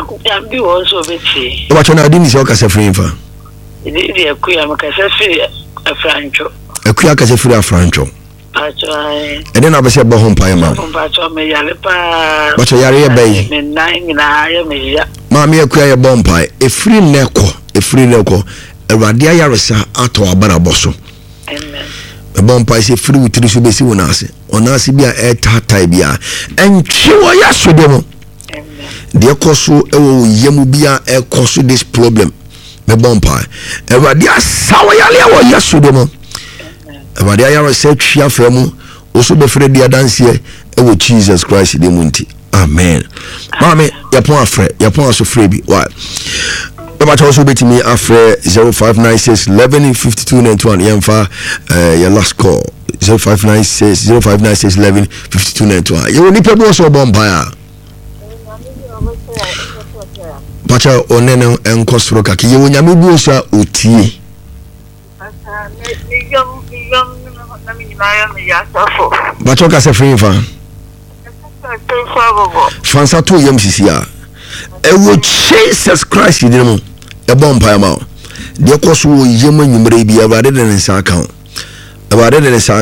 Yambi also beti. What you didn't say okase free infa. Idi akuya makase free afrancho. Akuya kase free afrancho. Pacho. And then abese bo hom pai ma. Pacho me yale pa. Pacho yare ye bai. Me nine na ya me ya. Ma me akuya ye bo pai. E free neko. Awurade ayaresa ato abara boso. Amen. E bo pai se free witiri so besi wonase. Onase bia e tatai bia. Enchiwo ya sodemo. The koso yemu bia e koso this problem me bompa Awurade asawayale wo yasudemo Awurade ayaro se twia famu oso be fredi adanse e wo Jesus Christ de munti amen mame yapon aso frebi why but also betimi afre 0596 11 52 91 yemfa your last call 0596 11 52 91 you ni people so bompa Pacha onene enkosro kaki ye wonyame bi osa otie Pacha ka se free fa Fansa to yem sisia e wo Jesus Christ dinemo e bompa ma de koso wo yem anwumre bi Awurade de ne nsa aka Awurade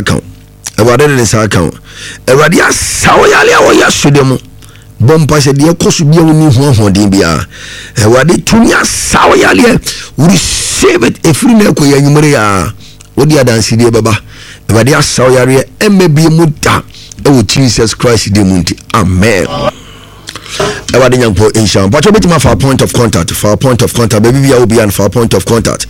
asawayale awo yasudemo bompa se de koso bia woni hohodin bia Awurade tumi asawayale we receive it efri na ko yanwumre ya wodi adansi de baba Awurade asawayale emebie muda e wo Jesus Christ de munti amen Awurade nyampo inshallah but you betima for point of contact baby bia obi and for point of contact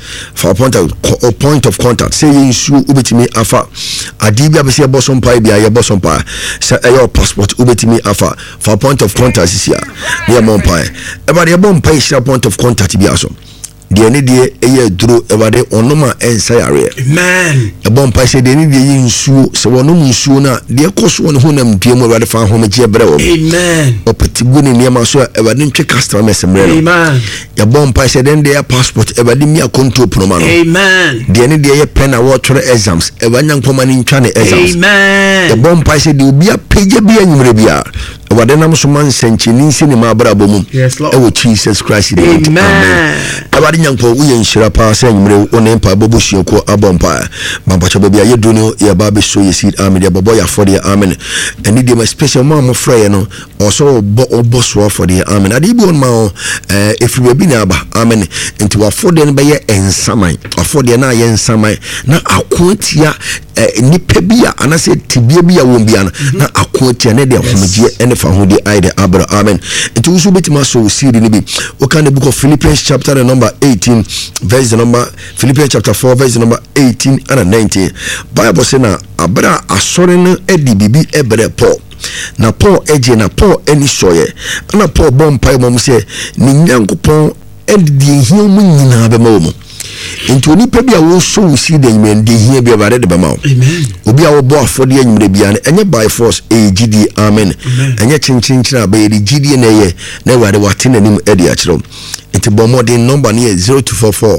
say insu ubetimi afa adibia be se bosom pai bia ye bosom pai say your passport ubetimi afa for point of contact sia ne mon pai Awurade bom pai share point of contact bia so de ne de eye duro Awurade onoma ensayare amen bom pai say de ne de insu se wonom insu na de koso won honam piem Awurade fa homaje brewo amen opetibuni niam so Awurade ntwe customer semre amen ya bom pai say den de passport Awurade mi akonto promo no amen de ne de ye pen award exams Awurade nkoma ni ntwa ne exams amen ya bom pai say de obi apege bia nyumre bia Awurade nam so man senchini nsi ne ma brabo mu ewo Jesus Christ amen Awurade nyanko uye nshira pa se nyumre onempa bobushio ko abompa mampacho bia ye duno ya babe so yesid amen ya bobo ya for the amen eni de my special mom frey no also obo so for the amen adibi on ma if we be na ba amen enti wa for the be ye ensaman for the na ye ensaman na akotia nipa bia anase tibia bia won bia na akotia ne de homagie ene fa ho de aide abra amen enti usu betima so siri ni bi o kan the book of Philippians chapter number 18 verse number Philippians chapter 4 verse number 18 and 19 Bible say na abra asore no edi bibi ebre Paul na Paul eje na Paul eni soye na Paul bompa mom say ni nyankopon edi hia mu nyina be mawo into oni pa bia wo so si de nymen de hia bia bare de be mawo amen obi a wo bo afode anyumre bia enye by force gd amen enye chinchinchina ba yedi gd na ye na wade wate nanim edi a kiro into bomodin number ne 0244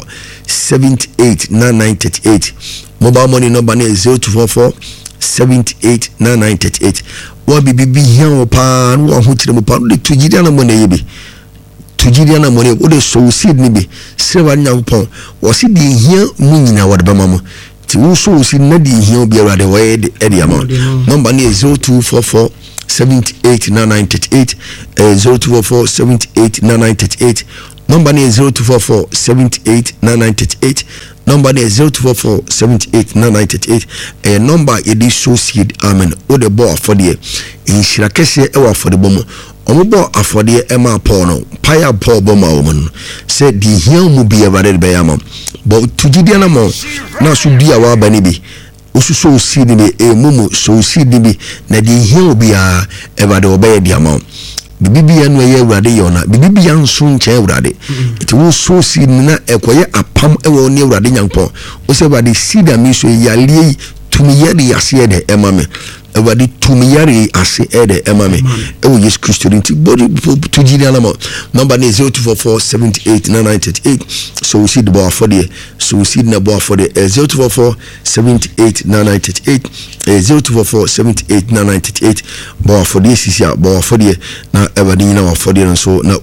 789938 mobile money number ne 0244 789938 wa bibi hia wo pa no ho kire mo pa de tugidi na mo na yebi tujidi na money wo de so seed ni bi sewa nyampon wo si di hia mu nyina wo de bama mo ti wo so seed na di hia obi awade wo e de amount number ni 0244 789938 0244 789938 number ni 0244 789938 number is 0244 789938 number edi so seed amen wo de bo for the inshira kese e wa for the bomo omobo afode e ma Paul no paya Paul boma woman say di hian mu bia bare be yama but tujidi na mo na so bia wa ba ni bi osuso seed ni e mumu so seed ni na di hian bia e bare obey di ama bibia no ye Awurade yona bibia nso nche Awurade iti wo so seed na ekoye apam e wo ni Awurade nyankopon o se Awurade seed ami so yale tumi yare yase de emame Awurade tumi yare ase ede emame ewo Yesu Kristo nti body to jiri alama number 0244 789938 so we see the bar for the so we see the bar for the 0244 789938 0244 789938 bar for the sisia bar for the na Awurade nyina wa for the so na